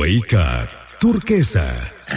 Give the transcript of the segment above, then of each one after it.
Wake Up Turquesa.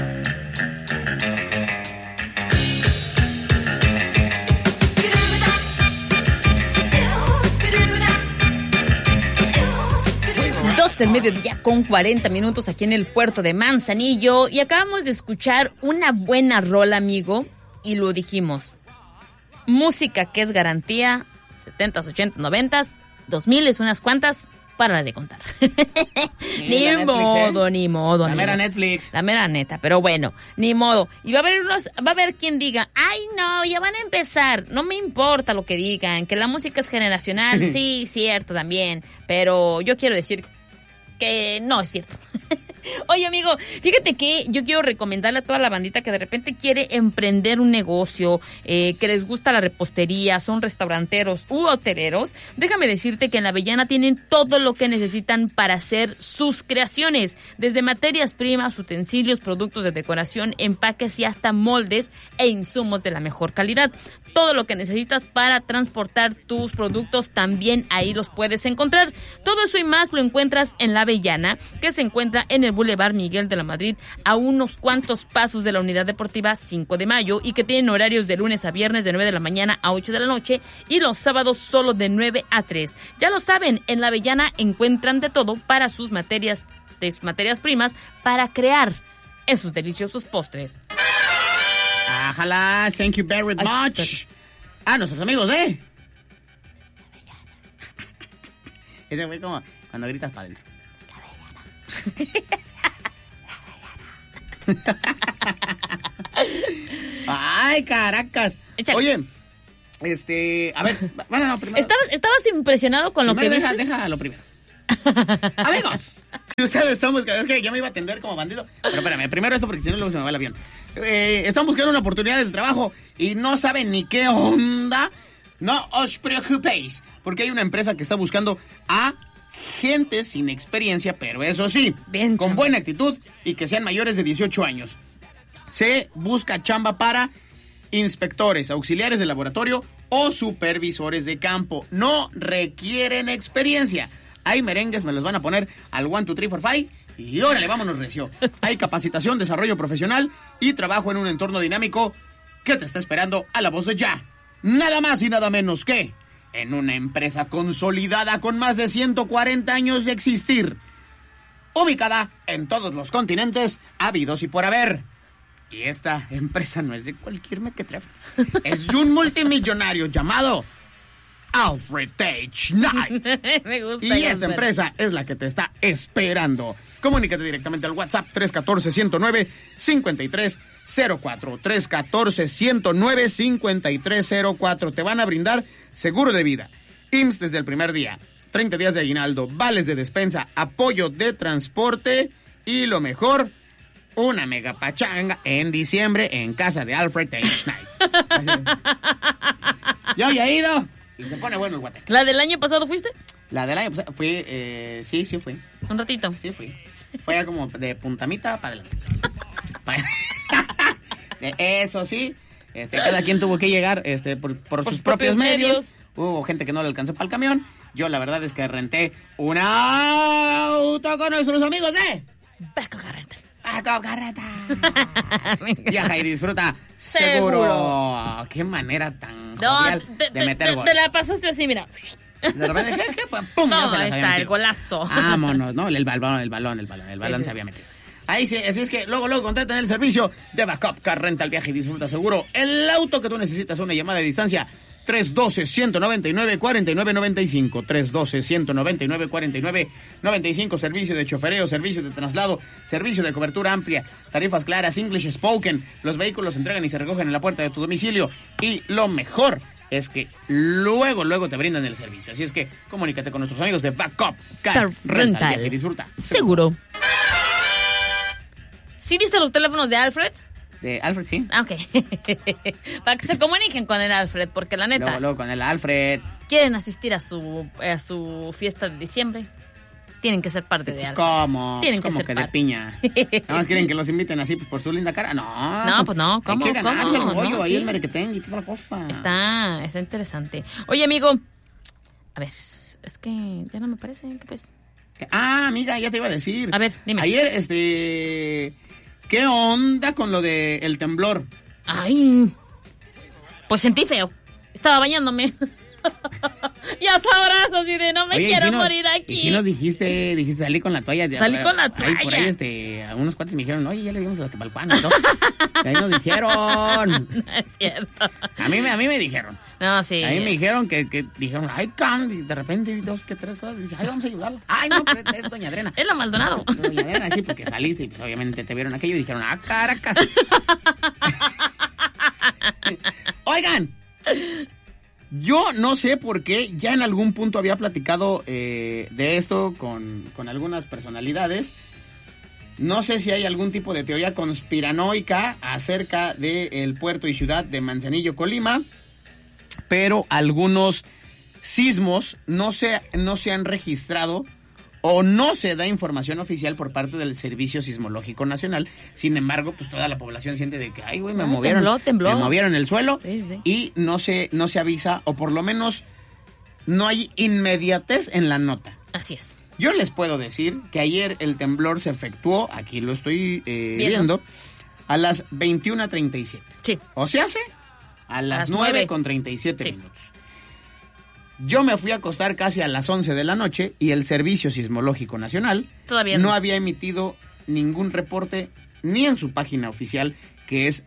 Del mediodía con 40 minutos aquí en el puerto de Manzanillo y acabamos de escuchar una buena rola, amigo, y lo dijimos, música que es garantía, 70s, 80s, 90s, 2000s, unas cuantas, para de contar. Ni modo. La mera Netflix. La mera neta, pero bueno, ni modo. Y va a haber quien diga, ay no, ya van a empezar. No me importa lo que digan, que la música es generacional, sí, cierto también, pero yo quiero decir que no es cierto. Oye, amigo, fíjate que yo quiero recomendarle a toda la bandita que de repente quiere emprender un negocio, que les gusta la repostería, son restauranteros u hoteleros. Déjame decirte que en La Avellana tienen todo lo que necesitan para hacer sus creaciones, desde materias primas, utensilios, productos de decoración, empaques y hasta moldes e insumos de la mejor calidad. Todo lo que necesitas para transportar tus productos también ahí los puedes encontrar. Todo eso y más lo encuentras en La Avellana, que se encuentra en el Boulevard Miguel de la Madrid, a unos cuantos pasos de la Unidad Deportiva 5 de Mayo, y que tienen horarios de lunes a viernes de 9 de la mañana a 8 de la noche y los sábados solo de 9 a 3. Ya lo saben, en La Avellana encuentran de todo para sus materias primas para crear esos deliciosos postres. Ajala, thank you very much. Nuestros amigos, Ese fue como cuando gritas para adentro. Ay, caracas. Échale. Oye, a ver, bueno, primero. ¿Estabas impresionado con lo que viste? Déjalo primero. Amigos, si ustedes están buscando, es que ya me iba a atender como bandido, pero espérame, primero esto porque si no luego se me va el avión. Están buscando una oportunidad de trabajo y no saben ni qué onda. No os preocupéis, porque hay una empresa que está buscando a gente sin experiencia, pero eso sí, bien, con buena actitud y que sean mayores de 18 años. Se busca chamba para inspectores, auxiliares de laboratorio o supervisores de campo. No requieren experiencia. Hay merengues, me los van a poner al 1, 2, 3, 4, 5 y órale, vámonos recio. Hay capacitación, desarrollo profesional y trabajo en un entorno dinámico que te está esperando a la voz de ya. Nada más y nada menos que en una empresa consolidada con más de 140 años de existir, ubicada en todos los continentes habidos y por haber. Y esta empresa no es de cualquier mequetrefe, es de un multimillonario llamado Alfred H. Knight. Me gusta. Y esta empresa es la que te está esperando. Comunícate directamente al WhatsApp 314-109-5304. 314-109-5304. Te van a brindar seguro de vida, IMSS desde el primer día, 30 días de aguinaldo, vales de despensa, apoyo de transporte y lo mejor, una mega pachanga en diciembre en casa de Alfred H. Knight. Yo había ido y se pone bueno el guateque. ¿La del año pasado fuiste? La del año pasado fui, sí fui. Un ratito. Sí fui. Fue como de puntamita para adelante. Eso sí, cada quien tuvo que llegar por sus propios medios. Hubo gente que no le alcanzó para el camión. Yo la verdad es que renté un auto con nuestros amigos de Baco Carreta. Baco Carreta. Viaja y disfruta seguro. Qué manera tan jovial de meter gol. Te la pasaste así, mira. De repente, ¿qué? ¡Pum! No, ahí está, el golazo. Vámonos, ¿no? El balón sí. Se había metido. Ahí sí, así es que luego contratan el servicio de Backup Car Rental, viaja y disfruta seguro. El auto que tú necesitas, una llamada de distancia, 312-199-4995. 312-199-4995. Servicio de chofereo, servicio de traslado, servicio de cobertura amplia, tarifas claras, English spoken. Los vehículos se entregan y se recogen en la puerta de tu domicilio. Y lo mejor es que luego te brindan el servicio. Así es que comunícate con nuestros amigos de Backup Car Rental, viaja y disfruta seguro. ¿Sí viste los teléfonos de Alfred? De Alfred, sí. Ah, ok. Para que se comuniquen con el Alfred, porque la neta... Luego con el Alfred. ¿Quieren asistir a su fiesta de diciembre? Tienen que ser parte de algo. ¿Cómo? Tienen que ser de parte. Piña. Nada más quieren que los inviten así por su linda cara. No, pues no. ¿Cómo? Hay que ganarse el rollo, No, ahí sí. el merequetengue y toda la cosa. Está interesante. Oye, amigo, a ver, es que ya no me parece, ¿qué pues? Ah, amiga, ya te iba a decir. A ver, dime. Ayer, ¿qué onda con lo del temblor? Ay, pues sentí feo. Estaba bañándome. Ya sabrás, así de no me quiero morir aquí. Y si nos dijiste salí con la toalla. Salí con la toalla. Ahí, por ahí, algunos cuates me dijeron, oye, ya le vimos a Tepalcuán y todo. Y ahí nos dijeron. No es cierto. A mí me dijeron. No, sí. A mí me dijeron que dijeron, ay, Cam, y de repente vi 2 que 3 cosas, y dije, ay, vamos a ayudarla. Ay, no, pero es Doña Adriana. Es la Maldonado. Doña Adriana, sí, porque saliste y pues, obviamente te vieron aquello y dijeron, ah, Caracas. Oigan, yo no sé por qué, ya en algún punto había platicado de esto con algunas personalidades. No sé si hay algún tipo de teoría conspiranoica acerca del puerto y ciudad de Manzanillo, Colima, pero algunos sismos no se han registrado o no se da información oficial por parte del Servicio Sismológico Nacional. Sin embargo, pues toda la población siente de que, ay, güey, me movieron. Tembló. Me movieron el suelo. Sí. Y no se avisa, o por lo menos no hay inmediatez en la nota. Así es. Yo les puedo decir que ayer el temblor se efectuó, aquí lo estoy viendo, a las 21:37. Sí. O se hace a las 9:37 sí. minutos. Yo me fui a acostar casi a las 11 de la noche y el Servicio Sismológico Nacional Todavía no había emitido ningún reporte ni en su página oficial, que es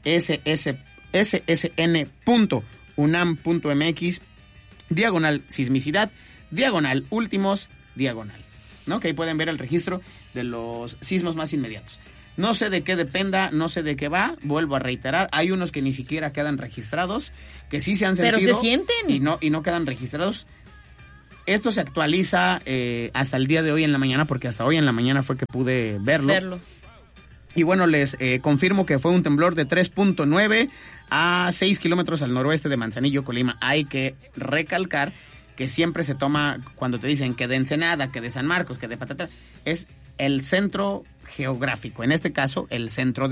ssn.unam.mx/sismicidad, /últimos, ¿no? Que ahí pueden ver el registro de los sismos más inmediatos. No sé de qué dependa, no sé de qué va, vuelvo a reiterar, hay unos que ni siquiera quedan registrados, que sí se han sentido. Pero se sienten. Y no quedan registrados. Esto se actualiza hasta el día de hoy en la mañana, porque hasta hoy en la mañana fue que pude verlo. Y bueno, les confirmo que fue un temblor de 3.9 a 6 kilómetros al noroeste de Manzanillo, Colima. Hay que recalcar que siempre se toma, cuando te dicen que de Ensenada, que de San Marcos, que de Patatá, es el centro geográfico, en este caso el centro de